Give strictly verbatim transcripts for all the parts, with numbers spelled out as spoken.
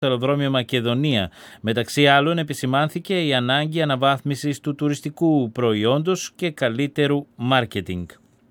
αεροδρόμιο Μακεδονία. Μεταξύ άλλων επισημάνθηκε η ανάγκη αναβάθμισης του τουριστικού προϊόντος και καλύτερου μάρκετινγκ.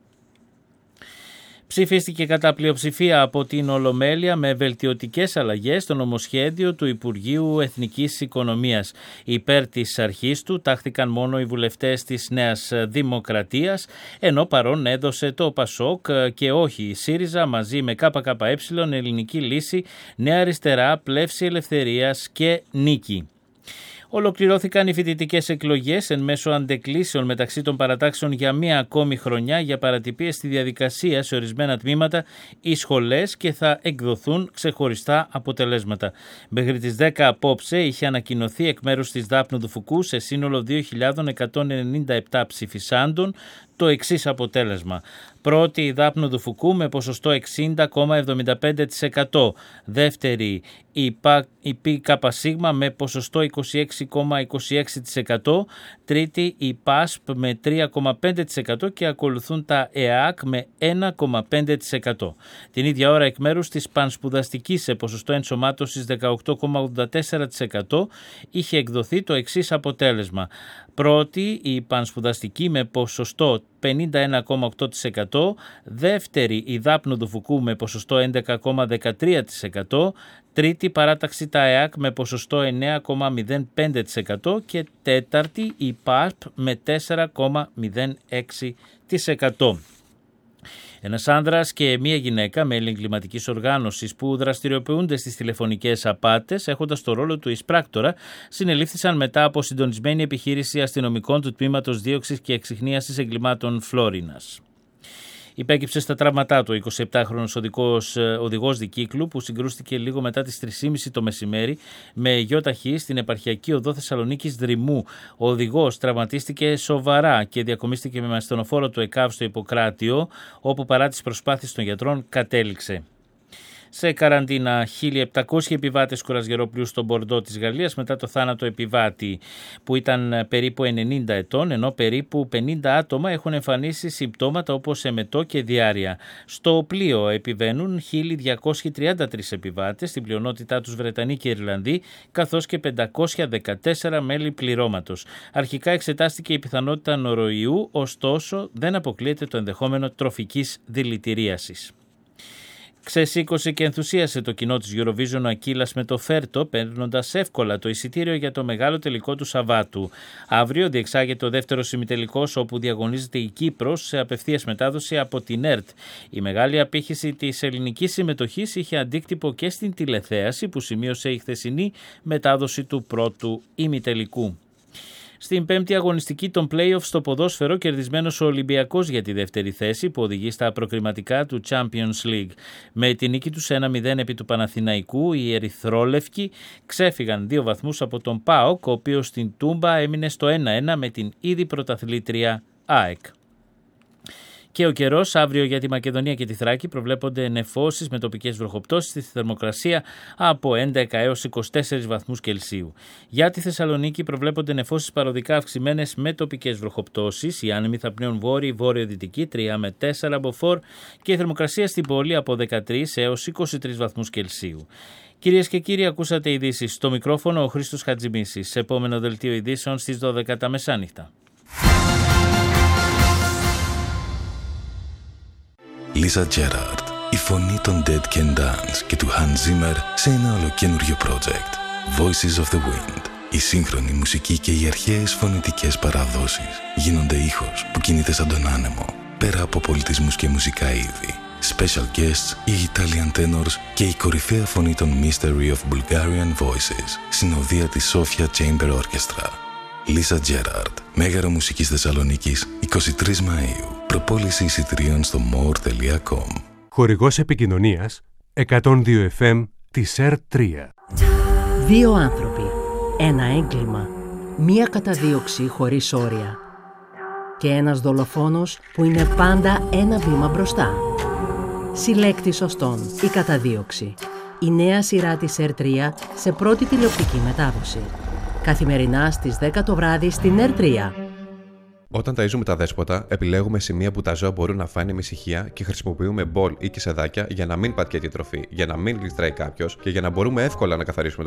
Ψηφίστηκε κατά πλειοψηφία από την Ολομέλεια με βελτιωτικές αλλαγές στο νομοσχέδιο του Υπουργείου Εθνικής Οικονομίας. Υπέρ της αρχής του τάχθηκαν μόνο οι βουλευτές της Νέας Δημοκρατίας, ενώ παρόν έδωσε το ΠΑΣΟΚ και όχι η ΣΥΡΙΖΑ μαζί με ΚΚΕ, Ελληνική Λύση, Νέα Αριστερά, Πλεύση Ελευθερίας και Νίκη. Ολοκληρώθηκαν οι φοιτητικές εκλογές εν μέσω αντεκλήσεων μεταξύ των παρατάξεων για μία ακόμη χρονιά για παρατυπίες στη διαδικασία σε ορισμένα τμήματα ή σχολές και θα εκδοθούν ξεχωριστά αποτελέσματα. Μέχρι τις δέκα απόψε είχε ανακοινωθεί εκ μέρους της Δάπνου του Φουκού σε σύνολο δύο χιλιάδες εκατόν ενενήντα επτά ψηφισάντων το εξής αποτέλεσμα. Πρώτη η Δάπνο του Φουκού με ποσοστό εξήντα κόμμα εβδομήντα πέντε τοις εκατό. Δεύτερη η ΠΚΣ με ποσοστό είκοσι έξι κόμμα είκοσι έξι τοις εκατό. Τρίτη η ΠΑΣΠ με τρία κόμμα πέντε τοις εκατό και ακολουθούν τα ΕΑΚ με ένα κόμμα πέντε τοις εκατό. Την ίδια ώρα εκ μέρους της Πανσπουδαστικής σε ποσοστό ενσωμάτωσης δεκαοκτώ κόμμα ογδόντα τέσσερα τοις εκατό είχε εκδοθεί το εξής αποτέλεσμα. Πρώτη η Πανσπουδαστική με ποσοστό πενήντα ένα κόμμα οκτώ τοις εκατό, δεύτερη η Δάπνο του Φουκού με ποσοστό έντεκα κόμμα δεκατρία τοις εκατό, τρίτη παράταξη τα ΕΑΚ με ποσοστό εννέα κόμμα μηδέν πέντε τοις εκατό και τέταρτη η ΠΑΣΠ με τέσσερα κόμμα μηδέν έξι τοις εκατό. Ένας άνδρας και μία γυναίκα μέλη εγκληματικής οργάνωσης που δραστηριοποιούνται στις τηλεφωνικές απάτες έχοντας το ρόλο του εισπράκτορα συνελήφθησαν μετά από συντονισμένη επιχείρηση αστυνομικών του Τμήματος Δίωξης και Εξιχνίασης Εγκλημάτων Φλόρινας. Υπέκυψε στα τραύματά του ο εικοσιεπτάχρονος οδηγός, οδηγός δικύκλου που συγκρούστηκε λίγο μετά τις τρεις και μισή το μεσημέρι με γιοταχή στην επαρχιακή οδό Θεσσαλονίκης Δρυμού. Ο οδηγός τραυματίστηκε σοβαρά και διακομίστηκε με ασθενοφόρο του ΕΚΑΒ στο Ιπποκράτιο, όπου παρά τις προσπάθειες των γιατρών κατέληξε. Σε καραντίνα χίλια επτακόσιοι επιβάτες κουρασγερόπλοιου στο Μπορντό της Γαλλίας μετά το θάνατο επιβάτη που ήταν περίπου ενενήντα ετών, ενώ περίπου πενήντα άτομα έχουν εμφανίσει συμπτώματα όπως εμετό και διάρρεια. Στο πλοίο επιβαίνουν χίλια διακόσιοι τριάντα τρεις επιβάτες, στην πλειονότητά τους Βρετανοί και Ιρλανδοί, καθώς και πεντακόσια δεκατέσσερα μέλη πληρώματος. Αρχικά εξετάστηκε η πιθανότητα νοροϊού, ωστόσο δεν αποκλείεται το ενδεχόμενο τροφικής δηλητηρίασης. Ξεσήκωσε και ενθουσίασε το κοινό της Eurovision ο Ακύλας με το Φέρτο, παίρνοντας εύκολα το εισιτήριο για το μεγάλο τελικό του Σαββάτου. Αύριο διεξάγεται ο δεύτερος ημιτελικός, όπου διαγωνίζεται η Κύπρος σε απευθείας μετάδοση από την ΕΡΤ. Η μεγάλη απήχηση της ελληνικής συμμετοχής είχε αντίκτυπο και στην τηλεθέαση που σημείωσε η χθεσινή μετάδοση του πρώτου ημιτελικού. Στην πέμπτη αγωνιστική των play-off στο ποδόσφαιρο, κερδισμένος ο Ολυμπιακός για τη δεύτερη θέση που οδηγεί στα προκριματικά του Champions League. Με τη νίκη τους ένα μηδέν επί του Παναθηναϊκού, οι ερυθρόλευκοι ξέφυγαν δύο βαθμούς από τον ΠΑΟΚ, ο οποίος στην Τούμπα έμεινε στο ένα ένα με την ήδη πρωταθλήτρια ΑΕΚ. Και ο καιρός αύριο για τη Μακεδονία και τη Θράκη προβλέπονται νεφώσεις με τοπικές βροχοπτώσεις στη θερμοκρασία από έντεκα έως είκοσι τέσσερις βαθμούς Κελσίου. Για τη Θεσσαλονίκη προβλέπονται νεφώσεις παροδικά αυξημένες με τοπικές βροχοπτώσεις. Οι άνεμοι θα πνέουν βόρειο-βόρειο-δυτική τρία με τέσσερα μποφόρ και η θερμοκρασία στην πόλη από δεκατρείς έως είκοσι τρεις βαθμούς Κελσίου. Κυρίες και κύριοι, ακούσατε ειδήσεις. Στο μικρόφωνο ο Χρήστος Χατζημίσης. Σε επόμενο δελτίο ειδήσεων στις δώδεκα τα μεσάνυχτα. Lisa Gerrard, η φωνή των Dead Can Dance και του Hans Zimmer σε ένα ολοκένουργιο project. Voices of the Wind. Η σύγχρονη μουσική και οι αρχαίες φωνητικές παραδόσεις γίνονται ήχος που κινείται σαν τον άνεμο, πέρα από πολιτισμούς και μουσικά είδη. Special guests, οι Italian tenors και η κορυφαία φωνή των Mystery of Bulgarian Voices, συνοδεία της Sofia Chamber Orchestra. Lisa Gerrard, Μέγαρο Μουσικής Θεσσαλονίκης, εικοστή τρίτη Μαΐου. Προπόληση εισιτηρίων στο more τελεία com. Χορηγός επικοινωνίας εκατόν δύο εφ εμ της ΕΡ τρία. Δύο άνθρωποι, ένα έγκλημα, μία καταδίωξη χωρίς όρια και ένας δολοφόνος που είναι πάντα ένα βήμα μπροστά. Συλλέκτη σωστών, η καταδίωξη. Η νέα σειρά της ΕΡ τρία σε πρώτη τηλεοπτική μετάδοση. Καθημερινά στις δέκα το βράδυ στην ΕΡ τρία. Όταν ταΐζουμε τα δέσποτα, επιλέγουμε σημεία που τα ζώα μπορούν να φάνε με ησυχία και χρησιμοποιούμε μπολ ή κισεδάκια για να μην πατιέται η τροφή, για να μην γλιστράει κάποιος και για να μπορούμε εύκολα να καθαρίσουμε το